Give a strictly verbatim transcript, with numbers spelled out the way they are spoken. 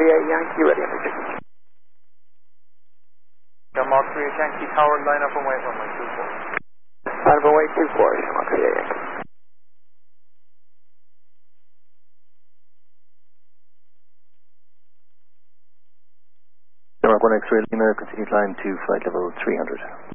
eight Yankee, ready for six. Mark three eight Yankee Tower, line up and wait runway two four. Line up and wait two four, Mark three eight Yankee. Mark one X-ray Lima, continue climb to flight level three hundred.